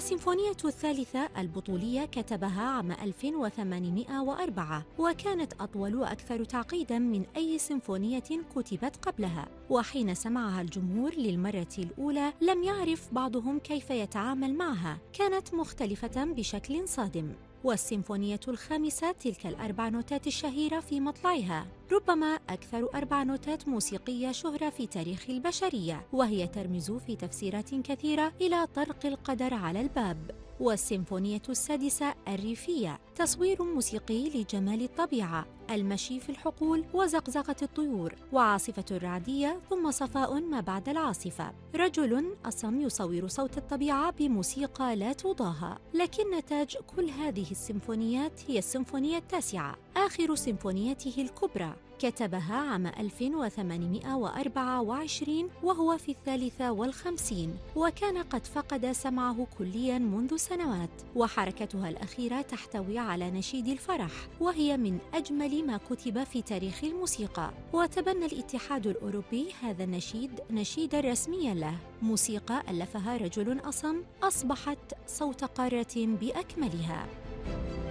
السيمفونية الثالثة البطولية كتبها عام 1804 وكانت أطول وأكثر تعقيداً من أي سيمفونية كتبت قبلها، وحين سمعها الجمهور للمرة الأولى لم يعرف بعضهم كيف يتعامل معها، كانت مختلفة بشكل صادم. والسيمفونية الخامسة تلك الأربع نوتات الشهيرة في مطلعها ربما أكثر أربع نوتات موسيقية شهرة في تاريخ البشرية، وهي ترمز في تفسيرات كثيرة إلى طرق القدر على الباب. والسيمفونية السادسة الريفية تصوير موسيقي لجمال الطبيعة، المشي في الحقول وزقزقة الطيور وعاصفة الرعدية ثم صفاء ما بعد العاصفة، رجل أصم يصور صوت الطبيعة بموسيقى لا تضاهى. لكن نتاج كل هذه السيمفونيات هي السيمفونية التاسعة، آخر سيمفونياته الكبرى، كتبها عام 1824 وهو في 53، وكان قد فقد سمعه كلياً منذ سنوات. وحركتها الأخيرة تحتوي على نشيد الفرح، وهي من أجمل ما كتب في تاريخ الموسيقى، وتبنى الاتحاد الأوروبي هذا النشيد نشيداً رسمياً له. موسيقى ألفها رجل أصم أصبحت صوت قارة بأكملها.